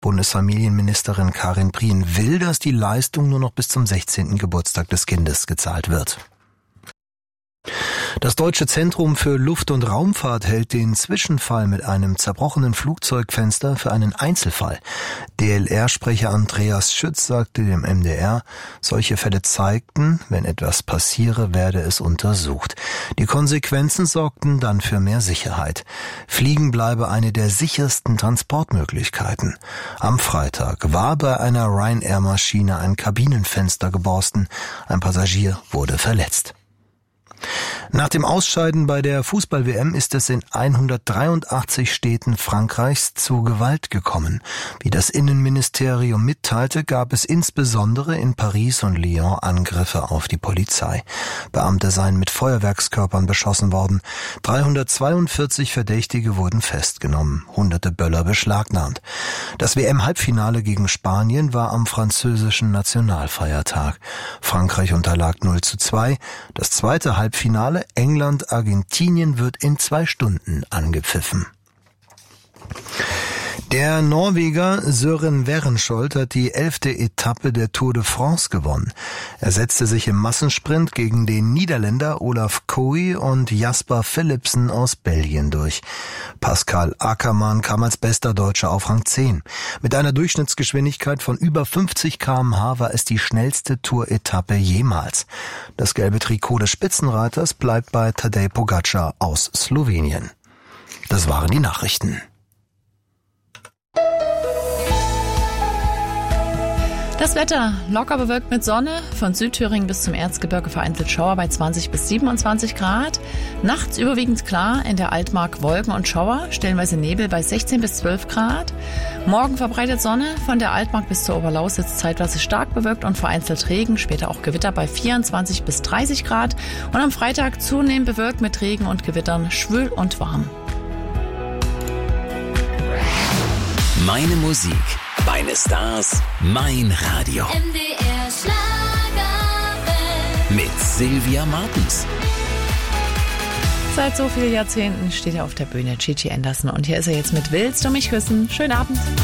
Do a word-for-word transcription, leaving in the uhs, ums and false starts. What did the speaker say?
Bundesfamilienministerin Karin Prien will, dass die Leistung nur noch bis zum sechzehnten Geburtstag des Kindes gezahlt wird. Das Deutsche Zentrum für Luft- und Raumfahrt hält den Zwischenfall mit einem zerbrochenen Flugzeugfenster für einen Einzelfall. D L R-Sprecher Andreas Schütz sagte dem M D R, solche Fälle zeigten, wenn etwas passiere, werde es untersucht. Die Konsequenzen sorgten dann für mehr Sicherheit. Fliegen bleibe eine der sichersten Transportmöglichkeiten. Am Freitag war bei einer Ryanair-Maschine ein Kabinenfenster geborsten. Ein Passagier wurde verletzt. Nach dem Ausscheiden bei der Fußball-W M ist es in hundertdreiundachtzig Städten Frankreichs zu Gewalt gekommen. Wie das Innenministerium mitteilte, gab es insbesondere in Paris und Lyon Angriffe auf die Polizei. Beamte seien mit Feuerwerkskörpern beschossen worden. dreihundertzweiundvierzig Verdächtige wurden festgenommen, hunderte Böller beschlagnahmt. Das W M-Halbfinale gegen Spanien war am französischen Nationalfeiertag. Frankreich unterlag null zu zwei. Das zweite Halbfinale Finale England-Argentinien wird in zwei Stunden angepfiffen. Der Norweger Søren Werenskiold hat die elfte Etappe der Tour de France gewonnen. Er setzte sich im Massensprint gegen den Niederländer Olaf Koe und Jasper Philipsen aus Belgien durch. Pascal Ackermann kam als bester Deutscher auf Rang zehn. Mit einer Durchschnittsgeschwindigkeit von über fünfzig Kilometer pro Stunde war es die schnellste Tour-Etappe jemals. Das gelbe Trikot des Spitzenreiters bleibt bei Tadej Pogačar aus Slowenien. Das waren die Nachrichten. Das Wetter locker bewölkt mit Sonne, von Südthüringen bis zum Erzgebirge vereinzelt Schauer bei zwanzig bis siebenundzwanzig Grad. Nachts überwiegend klar, in der Altmark Wolken und Schauer, stellenweise Nebel bei sechzehn bis zwölf Grad. Morgen verbreitet Sonne, von der Altmark bis zur Oberlausitz zeitweise stark bewölkt und vereinzelt Regen, später auch Gewitter bei vierundzwanzig bis dreißig Grad. Und am Freitag zunehmend bewölkt mit Regen und Gewittern, schwül und warm. Meine Musik, meine Stars, mein Radio. M D R Schlagerwelt. Mit Sylvia Martens. Seit so vielen Jahrzehnten steht er auf der Bühne, Gigi Anderson. Und hier ist er jetzt mit Willst du mich küssen? Schönen Abend.